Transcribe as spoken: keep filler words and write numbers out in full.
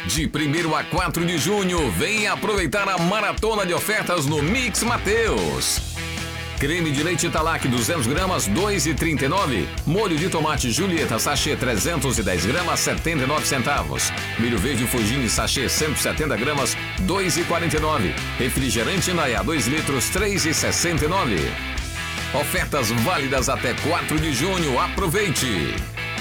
De primeiro a quatro de junho, vem aproveitar a maratona de ofertas no Mix Mateus. Creme de leite Italac duzentos gramas, dois e trinta e nove. Molho de tomate Julieta sachê trezentos e dez gramas, setenta e nove centavos. Milho verde Fugini sachê cento e setenta gramas, dois e quarenta e nove. Refrigerante Nayá dois litros, três e sessenta e nove. Ofertas válidas até quatro de junho. Aproveite!